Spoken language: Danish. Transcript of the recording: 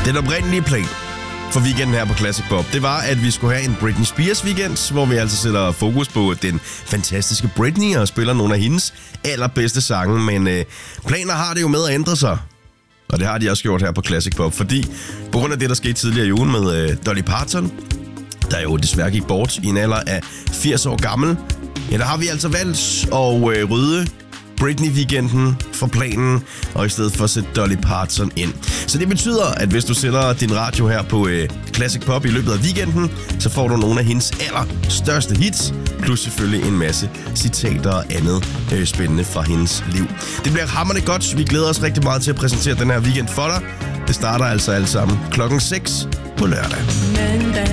Den oprindelige plan for weekenden her på Classic Pop, det var, at vi skulle have en Britney Spears weekend, hvor vi altså sætter fokus på den fantastiske Britney og spiller nogle af hendes allerbedste sange. Men planer har det jo med at ændre sig. Og det har de også gjort her på Classic Pop, fordi på grund af det, der skete tidligere i ugen med Dolly Parton, der jo desværre gik bort i en alder af 80 år gammel, ja, der har vi altså valgt at rydde Britney-weekenden fra planen, og i stedet for at sætte Dolly Parton ind. Så det betyder, at hvis du sætter din radio her på Classic Pop i løbet af weekenden, så får du nogle af hendes allerstørste hits, plus selvfølgelig en masse citater og andet spændende fra hendes liv. Det bliver hamrende godt. Vi glæder os rigtig meget til at præsentere den her weekend for dig. Det starter altså alt sammen klokken 6 på lørdag. Mandag